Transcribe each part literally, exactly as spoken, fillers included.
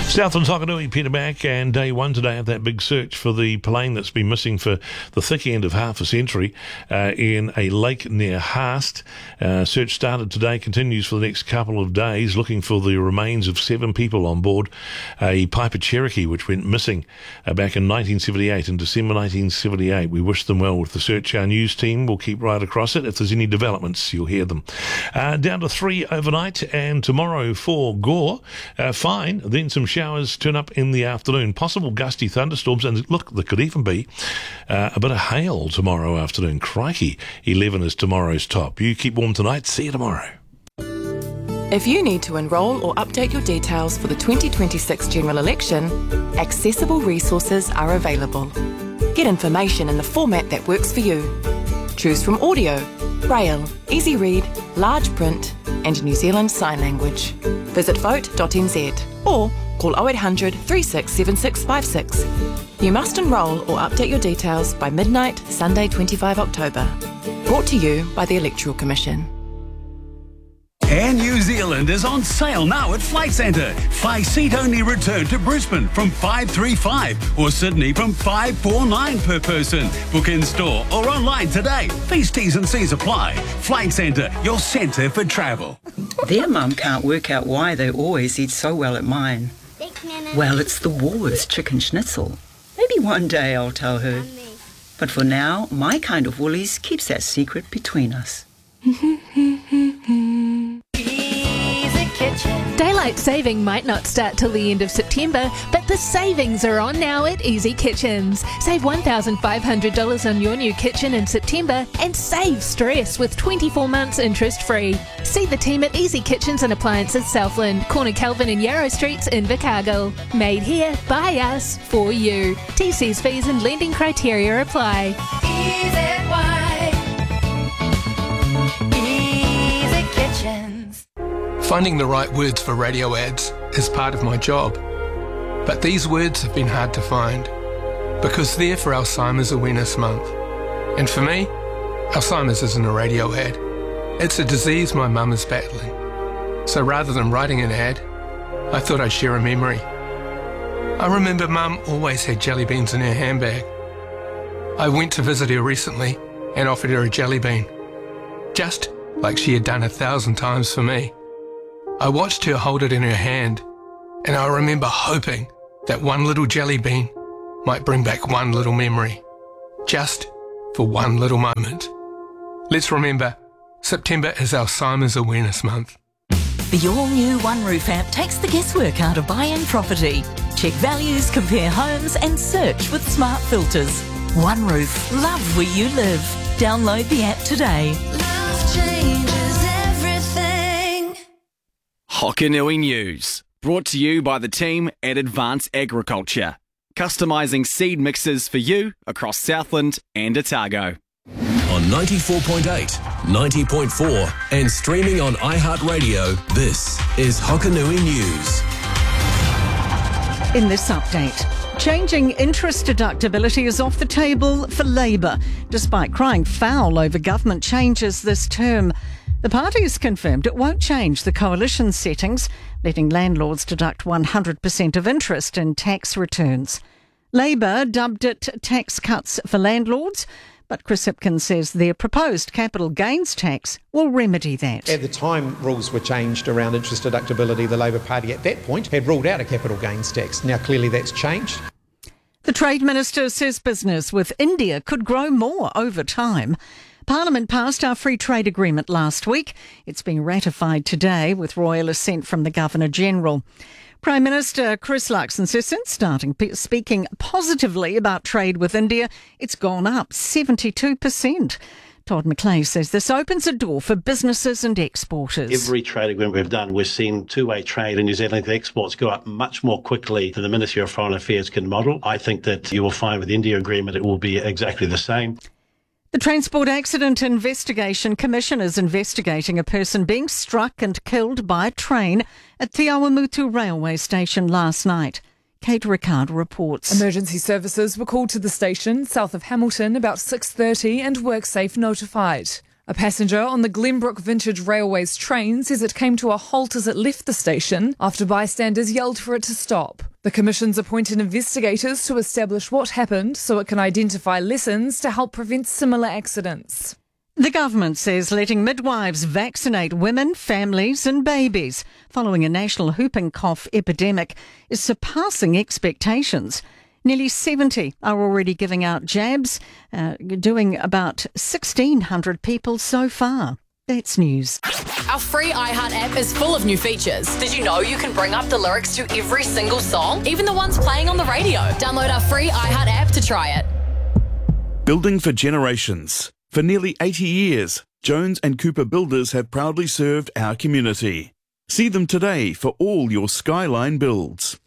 Southland Tokanui, Peter Mack, and day one today of that big search for the plane that's been missing for the thick end of half a century uh, in a lake near Haast. Uh, search started today, continues for the next couple of days, looking for the remains of seven people on board a Piper Cherokee, which went missing uh, back in nineteen seventy-eight, in December nineteen seventy-eight. We wish them well with the search. Our news team will keep right across it. If there's any developments, you'll hear them. Uh, down to three overnight, and tomorrow for Gore, uh, fine, then some showers turn up in the afternoon. Possible gusty thunderstorms, and look, there could even be uh, a bit of hail tomorrow afternoon. Crikey, eleven is tomorrow's top. You keep warm tonight. See you tomorrow. If you need to enrol or update your details for the twenty twenty-six general election, accessible resources are available. Get information in the format that works for you. Choose from audio, braille, easy read, large print and New Zealand Sign Language. Visit vote dot n z or call oh eight hundred, three six seven six five six. You must enrol or update your details by midnight, Sunday the twenty-fifth of October. Brought to you by the Electoral Commission. Air New Zealand is on sale now at Flight Centre. Fly seat-only return to Brisbane from five three five or Sydney from five four nine per person. Book in store or online today. These T's and C's apply. Flight Centre, your centre for travel. Their mum can't work out why they always eat so well at mine. Well, it's the Woolworths chicken schnitzel. Maybe one day I'll tell her. But for now, my kind of Woolies keeps that secret between us. Daylight saving might not start till the end of September, but the savings are on now at Easy Kitchens. Save one thousand five hundred dollars on your new kitchen in September and save stress with twenty-four months interest free. See the team at Easy Kitchens and Appliances Southland, Corner Kelvin and Yarrow Streets in Invercargill. Made here, by us, for you. T Cs, fees and lending criteria apply. Easy White. Easy Kitchens. Finding the right words for radio ads is part of my job. But these words have been hard to find because they're for Alzheimer's Awareness Month. And for me, Alzheimer's isn't a radio ad. It's a disease my mum is battling. So rather than writing an ad, I thought I'd share a memory. I remember Mum always had jelly beans in her handbag. I went to visit her recently and offered her a jelly bean, just like she had done a thousand times for me. I watched her hold it in her hand, and I remember hoping that one little jelly bean might bring back one little memory, just for one little moment. Let's remember, September is Alzheimer's Awareness Month. The all-new OneRoof app takes the guesswork out of buying property. Check values, compare homes and search with smart filters. OneRoof, love where you live. Download the app today. Love changes everything. Hokanui News, brought to you by the team at Advance Agriculture, customising seed mixes for you across Southland and Otago. On ninety-four point eight, ninety point four and streaming on iHeartRadio, this is Hokanui News. In this update, changing interest deductibility is off the table for Labour, despite crying foul over government changes this term. The party has confirmed it won't change the coalition settings, letting landlords deduct one hundred percent of interest in tax returns. Labour dubbed it tax cuts for landlords, but Chris Hipkins says their proposed capital gains tax will remedy that. At the time rules were changed around interest deductibility, the Labour Party at that point had ruled out a capital gains tax. Now clearly that's changed. The Trade Minister says business with India could grow more over time. Parliament passed our free trade agreement last week. It's been ratified today with royal assent from the Governor-General. Prime Minister Chris Luxon says since starting speaking positively about trade with India, it's gone up seventy-two percent. Todd McClay says this opens a door for businesses and exporters. Every trade agreement we've done, we've seen two-way trade in New Zealand. The exports go up much more quickly than the Ministry of Foreign Affairs can model. I think that you will find with the India agreement it will be exactly the same. The Transport Accident Investigation Commission is investigating a person being struck and killed by a train at Te Awamutu railway station last night. Kate Ricard reports. Emergency services were called to the station south of Hamilton about six thirty and WorkSafe notified. A passenger on the Glenbrook Vintage Railways train says it came to a halt as it left the station after bystanders yelled for it to stop. The Commission's appointed investigators to establish what happened so it can identify lessons to help prevent similar accidents. The government says letting midwives vaccinate women, families and babies following a national whooping cough epidemic is surpassing expectations. Nearly seventy are already giving out jabs, uh, doing about sixteen hundred people so far. That's news. Our free iHeart app is full of new features. Did you know you can bring up the lyrics to every single song, even the ones playing on the radio? Download our free iHeart app to try it. Building for generations. For nearly eighty years, Jones and Cooper Builders have proudly served our community. See them today for all your skyline builds.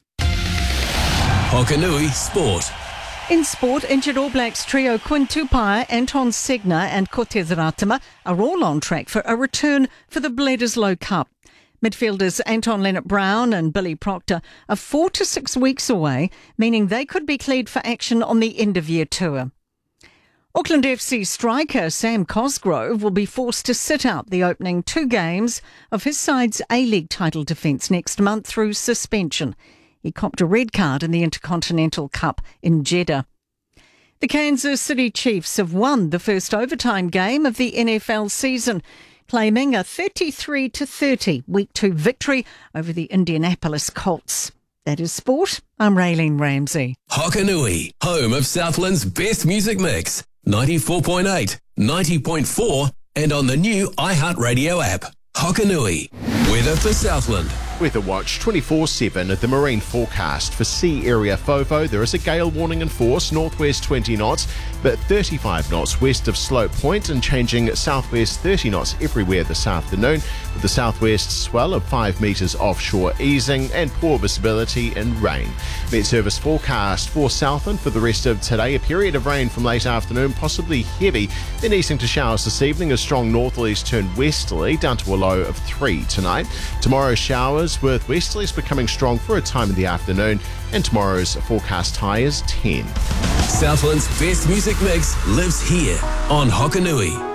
Hokanui Sport. In sport, injured All Blacks trio Quinn Tupaia, Anton Segner and Cortez Ratima are all on track for a return for the Bledisloe Cup. Midfielders Anton Leonard-Brown and Billy Proctor are four to six weeks away, meaning they could be cleared for action on the end-of-year tour. Auckland F C striker Sam Cosgrove will be forced to sit out the opening two games of his side's A-League title defence next month through suspension. He copped a red card in the Intercontinental Cup in Jeddah. The Kansas City Chiefs have won the first overtime game of the N F L season, claiming a thirty-three to thirty Week two victory over the Indianapolis Colts. That is sport. I'm Raylene Ramsey. Hokanui, home of Southland's best music mix. ninety-four point eight, ninety point four and on the new iHeartRadio app. Hokanui. Weather for Southland. Weather Watch twenty-four seven at the marine forecast. For sea area FOFO, there is a gale warning in force, northwest twenty knots, but thirty-five knots west of Slope Point and changing southwest thirty knots everywhere this afternoon, with the southwest swell of five metres offshore easing and poor visibility and rain. Met Service forecast for Southland for the rest of today, a period of rain from late afternoon, possibly heavy, then easing to showers this evening as strong northerlies turn westerly down to a low of three tonight. Tomorrow showers with westerlies becoming strong for a time in the afternoon, and tomorrow's forecast high is ten. Southland's best music mix lives here on Hokanui.